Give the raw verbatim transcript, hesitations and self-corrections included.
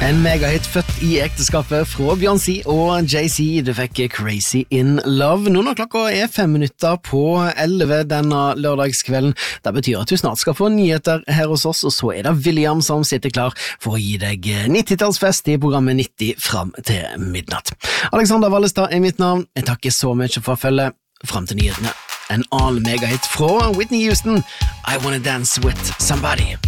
En megahit født i ekteskapet fra Beyoncé og Jay-Z. Du fikk Crazy in Love. Nå når klokka er fem minutter på elleve denne lørdagskvelden. Det betyr at du snart skal få nyheter her hos oss, og så er det William som sitter klar for å gi deg nittitallsfest i programmet nitti fram til midnatt. Alexander Wallestad er mitt navn. Jeg takker så mye for følge. Fram til nyhetene. En annen megahit fra Whitney Houston. I Wanna Dance With Somebody.